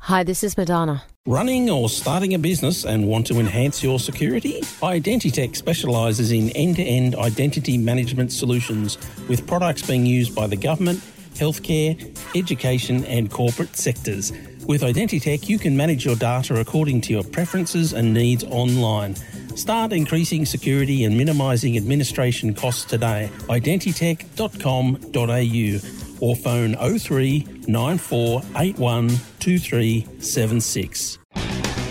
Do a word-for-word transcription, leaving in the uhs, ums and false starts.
Hi, this is Madonna. Running or starting a business and want to enhance your security? Identitech specialises in end-to-end identity management solutions with products being used by the government, healthcare, education and corporate sectors. With Identitech, you can manage your data according to your preferences and needs online. Start increasing security and minimising administration costs today. identitech dot com dot a u or phone oh three nine four eight one two three seven six.